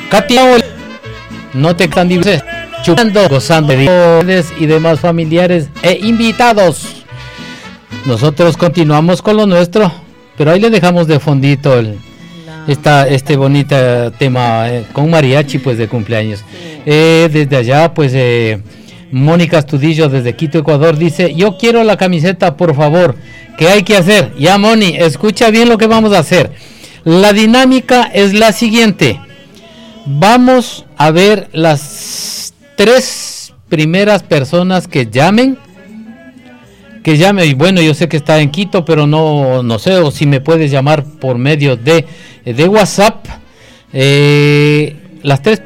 Katia, no te están chupando, gozando de y demás familiares e invitados. Nosotros continuamos con lo nuestro, pero ahí le dejamos de fondito este bonito tema con mariachi pues de cumpleaños. Desde allá pues Mónica Astudillo desde Quito, Ecuador dice: yo quiero la camiseta, por favor. ¿Qué hay que hacer? Ya, Moni, escucha bien lo que vamos a hacer. La dinámica es la siguiente. Vamos a ver las 3 primeras personas que llamen, y bueno, yo sé que está en Quito, pero no sé, o si me puedes llamar por medio de WhatsApp. Las 3